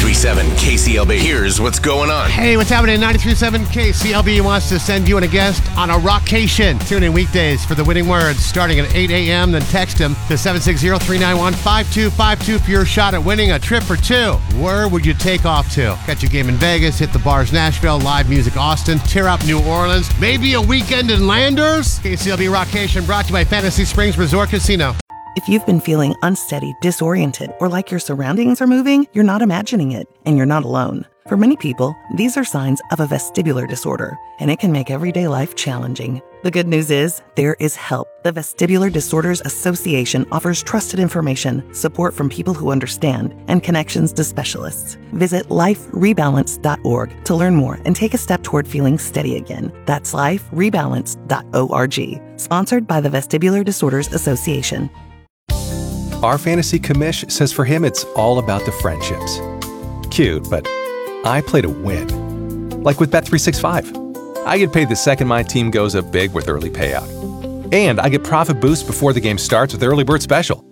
93.7 KCLB. Here's what's going on. Hey, what's happening? 93.7 KCLB wants to send you and a guest on a rockcation. Tune in weekdays for the winning words starting at 8 a.m. Then text him to 760-391-5252 for your shot at winning a trip for two. Where would you take off to? Catch a game in Vegas, hit the bars Nashville, live music Austin, tear up New Orleans, maybe a weekend in Landers? KCLB Rockcation brought to you by Fantasy Springs Resort Casino. If you've been feeling unsteady, disoriented, or like your surroundings are moving, you're not imagining it, and you're not alone. For many people, these are signs of a vestibular disorder, and it can make everyday life challenging. The good news is, there is help. The Vestibular Disorders Association offers trusted information, support from people who understand, and connections to specialists. Visit liferebalance.org to learn more and take a step toward feeling steady again. That's liferebalance.org. Sponsored by the Vestibular Disorders Association. Our fantasy commish says for him it's all about the friendships. Cute, but I play to win. Like with Bet365. I get paid the second my team goes up big with early payout. And I get profit boosts before the game starts with Early Bird Special.